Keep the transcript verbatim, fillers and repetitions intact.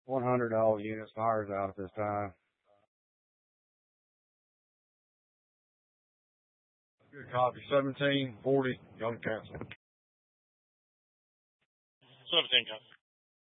one hundred all units. Fire's out at this time. Good copy. seventeen forty, Young Council. seventeen,